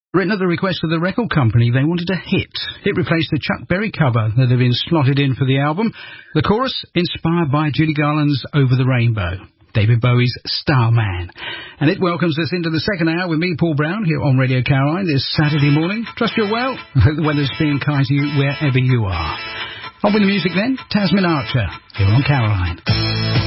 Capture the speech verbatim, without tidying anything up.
Written at the request of the record company, they wanted a hit. It replaced the Chuck Berry cover that had been slotted in for the album. The chorus, inspired by Judy Garland's Over the Rainbow, David Bowie's Starman. And it welcomes us into the second hour with me, Paul Brown, here on Radio Caroline this Saturday morning. Trust you're well. I hope the weather's being kind to you wherever you are. On with the music then, Tasmin Archer, here on Caroline.